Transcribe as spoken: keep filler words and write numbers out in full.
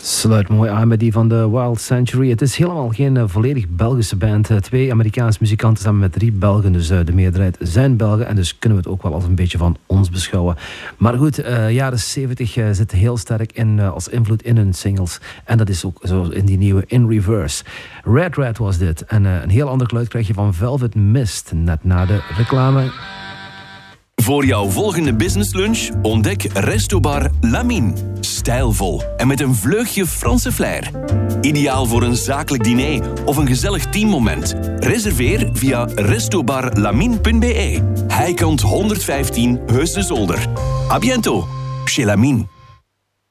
Sluit mooi aan met die van de Wild Century. Het is helemaal geen uh, volledig Belgische band. Uh, twee Amerikaanse muzikanten samen met drie Belgen. Dus uh, de meerderheid zijn Belgen. En dus kunnen we het ook wel als een beetje van ons beschouwen. Maar goed, uh, jaren zeventig uh, zit heel sterk in, uh, als invloed in hun singles. En dat is ook zo in die nieuwe In Reverse. Red Red was dit. En uh, een heel ander geluid krijg je van Velvet Mist. Net na de reclame. Voor jouw volgende businesslunch ontdek Restobar Lamine. Stijlvol en met een vleugje Franse flair. Ideaal voor een zakelijk diner of een gezellig teammoment. Reserveer via restobarlamine punt be. Heikant honderdvijftien Heus de Zolder. A bientôt, chez Lamine.